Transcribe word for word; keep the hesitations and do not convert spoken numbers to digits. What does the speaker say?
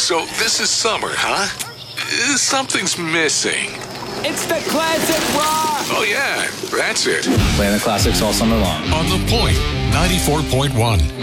So this is summer, huh? Uh, Something's missing. It's the classic rock! Oh, yeah, that's it. Playing the classics all summer long. On The Point, ninety-four point one.